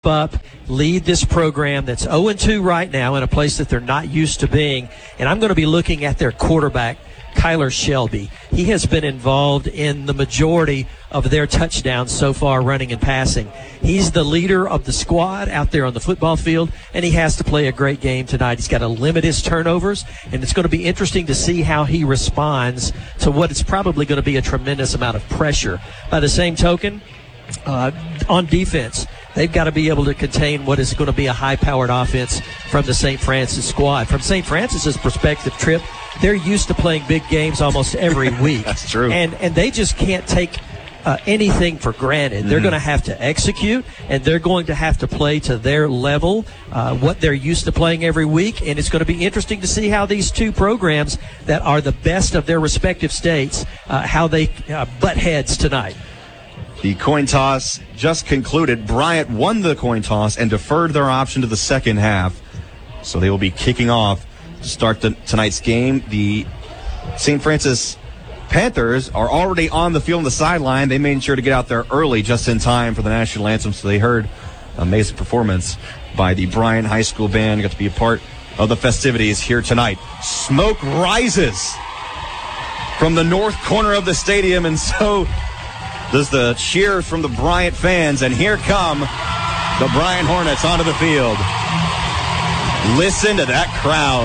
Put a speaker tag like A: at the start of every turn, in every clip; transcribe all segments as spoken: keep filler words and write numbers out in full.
A: up, lead this program that's oh and two right now in a place that they're not used to being. And I'm going to be looking at their quarterback, Kyler Shelby. He has been involved in the majority of their touchdowns so far, running and passing. He's the leader of the squad out there on the football field, and he has to play a great game tonight. He's got to limit his turnovers, and it's going to be interesting to see how he responds to what is probably going to be a tremendous amount of pressure. By the same token, uh, on defense, they've got to be able to contain what is going to be a high-powered offense from the Saint Francis squad. From Saint Francis's perspective, Trip, they're used to playing big games almost every week.
B: That's true.
A: And and they just can't take uh, anything for granted. They're
B: Mm-hmm.
A: going to have to execute, and they're going to have to play to their level, uh, what they're used to playing every week. And it's going to be interesting to see how these two programs that are the best of their respective states, uh, how they uh, butt heads tonight.
B: The coin toss just concluded. Bryant won the coin toss and deferred their option to the second half. So they will be kicking off to start the, tonight's game. The Saint Francis Panthers are already on the field on the sideline. They made sure to get out there early just in time for the national anthem, so they heard an amazing performance by the Bryant High School band. Got to be a part of the festivities here tonight. Smoke rises from the north corner of the stadium, and so does the cheer from the Bryant fans. And here come the Bryant Hornets onto the field. Listen to that crowd.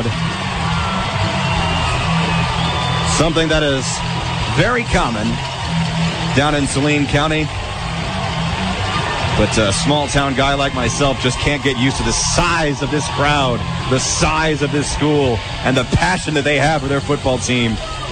B: Something that is very common down in Saline County. But a small town guy like myself just can't get used to the size of this crowd, the size of this school, and the passion that they have for their football team.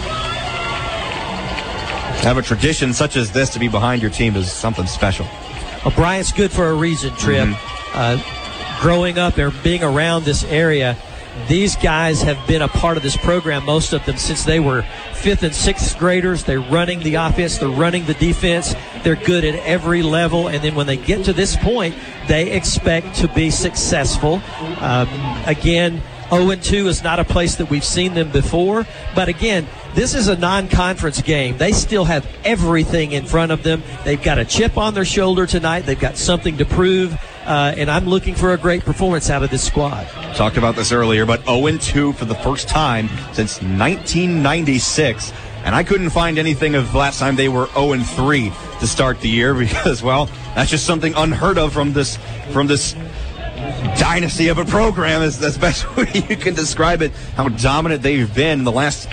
B: To have a tradition such as this to be behind your team is something special.
A: Well, Bryant's good for a reason, Trip.
B: Mm-hmm.
A: Uh, growing up or being around this area, these guys have been a part of this program, most of them, since they were fifth and sixth graders. They're running the offense. They're running the defense. They're good at every level. And then when they get to this point, they expect to be successful. Um, again, oh and two is not a place that we've seen them before. But again, this is a non-conference game. They still have everything in front of them. They've got a chip on their shoulder tonight. They've got something to prove. Uh, and I'm looking for a great performance out of this squad.
B: Talked about this earlier, but oh and two for the first time since nineteen ninety-six. And I couldn't find anything of the last time they were oh and three to start the year because, well, that's just something unheard of from this from this dynasty of a program. Is the best way you can describe it, how dominant they've been in the last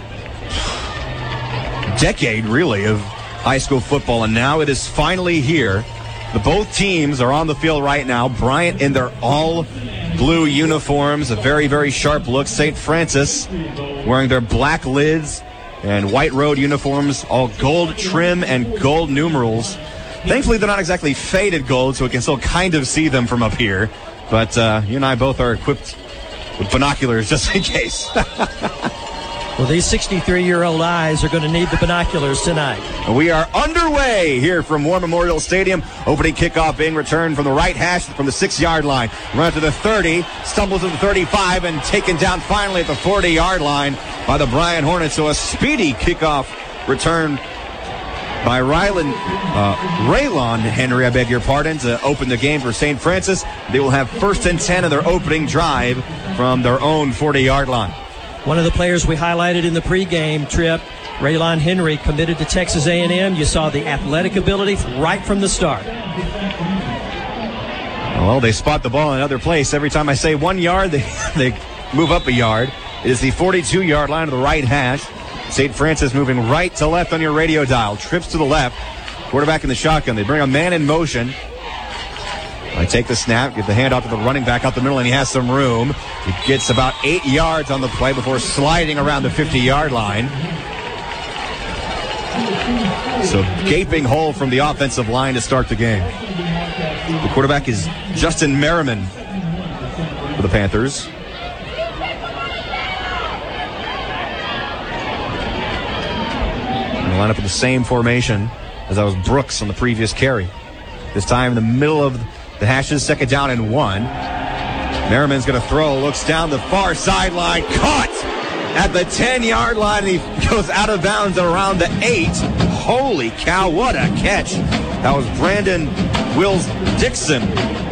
B: decade, really, of high school football. And now it is finally here. The both teams are on the field right now. Bryant in their all-blue uniforms, a very, very sharp look. Saint Francis wearing their black lids and white road uniforms, all gold trim and gold numerals. Thankfully, they're not exactly faded gold, so we can still kind of see them from up here. But uh, you and I both are equipped with binoculars just in case.
A: Well, these sixty-three-year-old eyes are going to need the binoculars tonight.
B: We are underway here from War Memorial Stadium. Opening kickoff being returned from the right hash from the six-yard line. Run to the thirty, stumbles to the thirty-five, and taken down finally at the forty-yard line by the Bryant Hornets. So a speedy kickoff return by Rylan, uh, Raylon Henry, I beg your pardon, to open the game for Saint Francis. They will have first and ten in their opening drive from their own forty-yard line.
A: One of the players we highlighted in the pregame, Trip, Raylon Henry, committed to Texas A and M. You saw the athletic ability right from the start.
B: Well, they spot the ball in another place. Every time I say one yard, they, they move up a yard. It is the forty-two-yard line of the right hash. Saint Francis moving right to left on your radio dial. Trips to the left. Quarterback in the shotgun. They bring a man in motion. I take the snap, get the handoff to the running back up the middle, and he has some room. He gets about eight yards on the play before sliding around the fifty-yard line. So gaping hole from the offensive line to start the game. The quarterback is Justin Merriman for the Panthers. And they line up in the same formation as that was Brooks on the previous carry. This time in the middle of the hashes, second down and one. Merriman's going to throw, looks down the far sideline, caught at the ten-yard line, and he goes out of bounds around the eight. Holy cow, what a catch. That was Brandon Wills Dixon